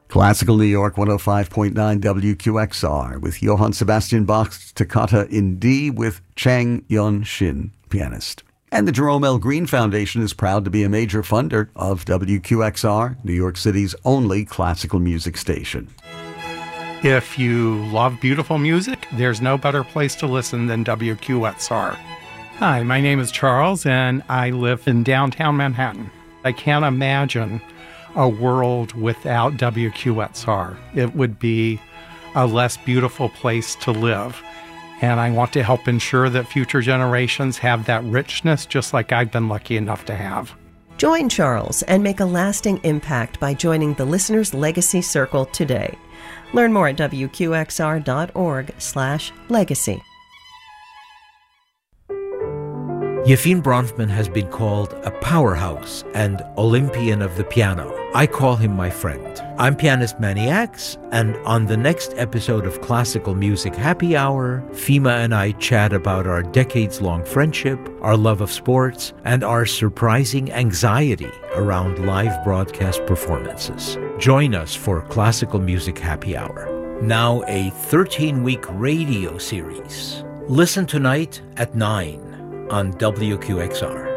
Classical New York 105.9 WQXR with Johann Sebastian Bach's Toccata in D with Chang Yun Shin, pianist. And the Jerome L. Green Foundation is proud to be a major funder of WQXR, New York City's only classical music station. If you love beautiful music, there's no better place to listen than WQXR. Hi, my name is Charles, and I live in downtown Manhattan. I can't imagine a world without WQXR. It would be a less beautiful place to live. And I want to help ensure that future generations have that richness just like I've been lucky enough to have. Join Charles and make a lasting impact by joining the Listener's Legacy Circle today. Learn more at wqxr.org/legacy. Yefim Bronfman has been called a powerhouse and Olympian of the piano. I call him my friend. I'm pianist Manny Axe, and on the next episode of Classical Music Happy Hour, Fima and I chat about our decades-long friendship, our love of sports, and our surprising anxiety around live broadcast performances. Join us for Classical Music Happy Hour. Now a 13-week radio series. Listen tonight at 9 on WQXR.